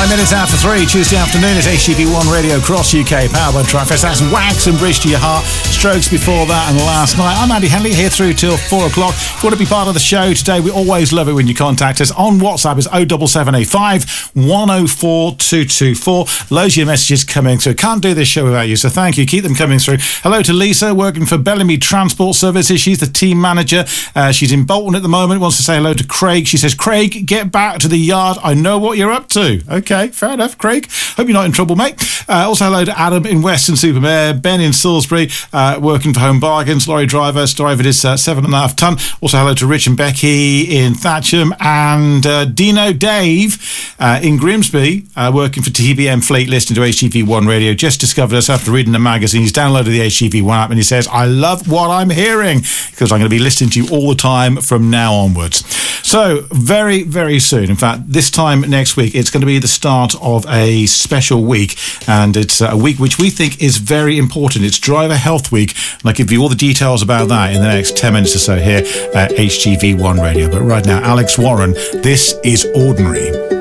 9 minutes after 3, Tuesday afternoon. It's HTV1 Radio Cross UK, powered by Trifest. That's Wax and Bridge to Your Heart. Strokes before that and Last Night. I'm Andy Henley, here through till 4 o'clock. If you want to be part of the show today, we always love it when you contact us. On WhatsApp, it's 07785 104 224. Loads of your messages coming through. Can't do this show without you, so thank you. Keep them coming through. Hello to Lisa, working for Bellamy Transport Services. She's the team manager. She's in Bolton at the moment. Wants to say hello to Craig. She says, Craig, get back to the yard. I know what you're up to. Okay, fair enough, Craig. Hope you're not in trouble, mate. Also hello to Adam in Weston-super-Mare, Ben in Salisbury, working for Home Bargains, lorry driver, driving his 7.5 tonne. Also hello to Rich and Becky in Thatcham, and Dino Dave in Grimsby, working for TBM Fleet, listening to HTV1 Radio. Just discovered us after reading the magazine. He's downloaded the HTV1 app and he says, I love what I'm hearing, because I'm going to be listening to you all the time from now onwards. So very, very soon, in fact, this time next week, it's going to be the start of a special week, and it's a week which we think is very important. It's Driver Health Week, and I'll give you all the details about that in the next 10 minutes or so here at HTV1 Radio. But right now, Alex Warren, this is Ordinary.